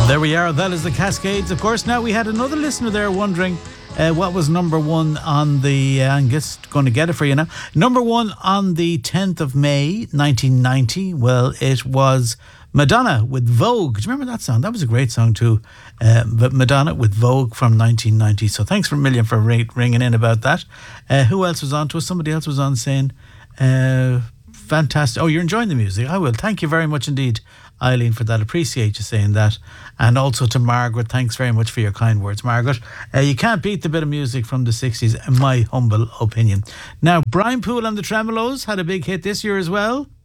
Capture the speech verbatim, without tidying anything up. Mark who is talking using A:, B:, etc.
A: There we are. That is the Cascades, of course. Now, we had another listener there wondering uh, what was number one on the... Uh, I'm just going to get it for you now. Number one on the tenth of May, nineteen ninety. Well, it was Madonna with Vogue. Do you remember that song? That was a great song too. Uh, but Madonna with Vogue from nineteen ninety. So thanks for a million for ring, ringing in about that. Uh, who else was on to us? Somebody else was on saying... Uh, fantastic. Oh, you're enjoying the music. I will. Thank you very much indeed, Eileen, for that. Appreciate you saying that. And also to Margaret, thanks very much for your kind words, Margaret. Uh, you can't beat the bit of music from the sixties, in my humble opinion. Now, Brian Poole and the Tremolos had a big hit this year as well.